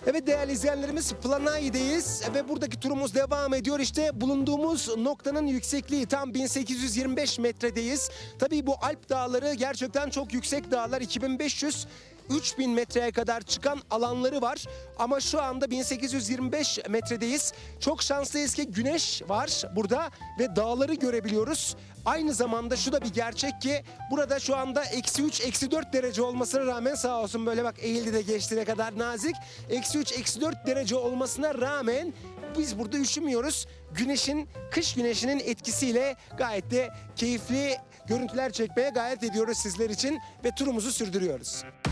Evet değerli izleyenlerimiz, Planai'deyiz ve buradaki turumuz devam ediyor. İşte bulunduğumuz noktanın yüksekliği tam 1825 metredeyiz. Tabii bu Alp dağları gerçekten çok yüksek dağlar. 2500-3000 metreye kadar çıkan alanları var. Ama şu anda 1825 metredeyiz. Çok şanslıyız ki güneş var burada ve dağları görebiliyoruz. Aynı zamanda şu da bir gerçek ki burada şu anda -3, -4 derece olmasına rağmen, sağ olsun böyle bak eğildi de geçti, ne kadar nazik. -3, -4 derece olmasına rağmen biz burada üşümüyoruz. Kış güneşinin etkisiyle gayet de keyifli görüntüler çekmeye gayret ediyoruz sizler için ve turumuzu sürdürüyoruz.